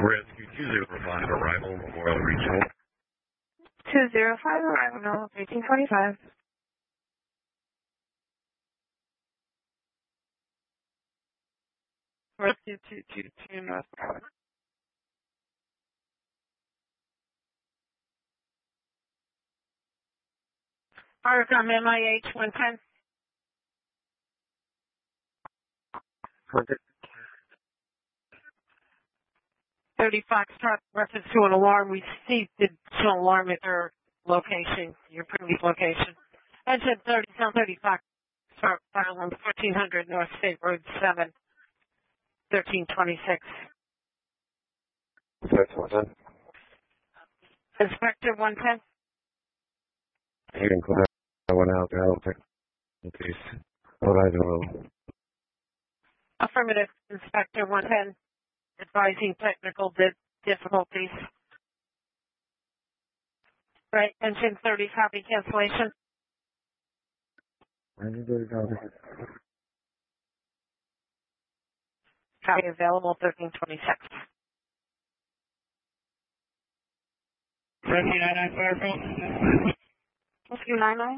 Rescue 205, arrival, Memorial Regional. 205, arrival, 1825. Rescue 222, North Broward. Firecom MIH 110. Perfect. 30 Foxtrot, reference to an alarm received additional alarm at your location, your previous location. Engine 30, Sound 30 Foxtrot, fire alarm 1400 North State Road 7, 1326. That's 110. Inspector 110. You can clear that one out, I don't think, in case. Otherwise, I will. Affirmative, Inspector 110. Advising technical difficulties. Right, engine 30, copy cancellation. Engine 30, copy. Copy available 1326. Rescue 99 Firefield. Rescue 99.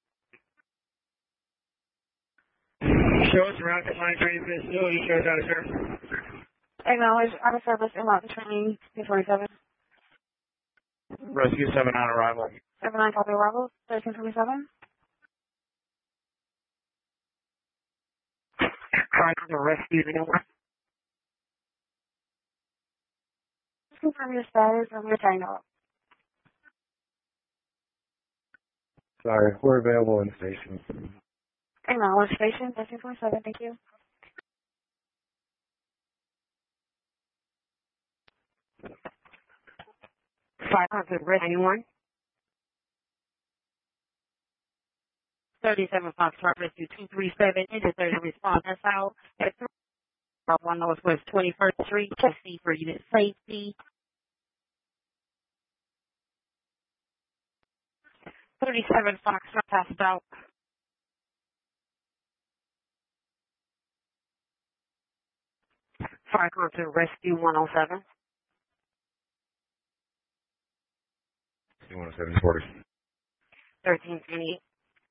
Show us around the line training facility, show us out of service. Acknowledge out of service in Mountain Training 227. Rescue 7 on arrival. 79 copy arrival 1327. Trying to rescue the number. Confirm your status and your time out. Sorry, we're available in station. Acknowledge station 1327, thank you. $500 red anyone? 37 Foxtrot Rescue 237 into 30 response. That's out at 1 Northwest 21st Street. Testing for unit safety. 37 Foxtrot passed out. Fire to Rescue 107. 10740. 1328.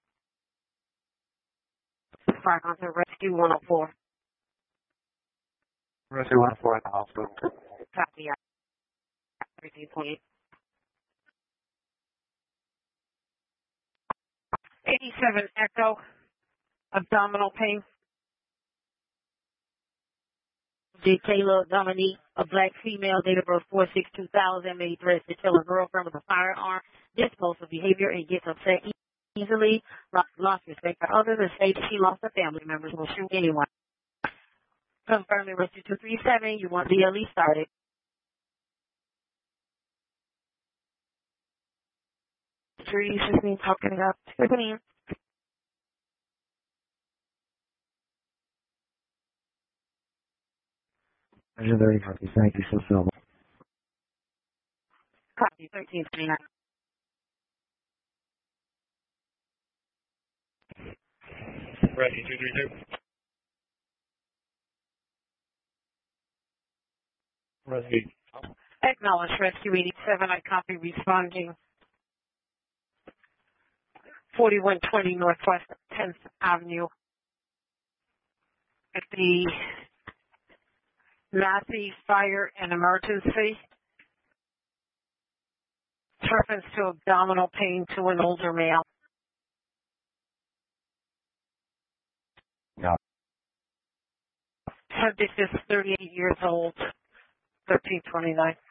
Fire to Rescue 104. Rescue 104 at the hospital. Copy. 1328. 87 Echo. Abdominal pain. J. Taylor Dominique, a black female, date of birth 4/6/2000, may threats to kill a girlfriend with a firearm, disposable behavior, and gets upset easily, lost respect for others, and states she lost her family members, will shoot anyone. Confirming Rescue 237, you want DLE started. Trees just means talking it up. Opening. Engine 30, copy. Thank you, so film. Copy 1329. Rescue 232. Rescue. Acknowledge Rescue 87. I copy responding. 4120 Northwest 10th Avenue. At the Massey Fire and Emergency. Reference to abdominal pain to an older male. Yeah. Subject is 38 years old. 1329.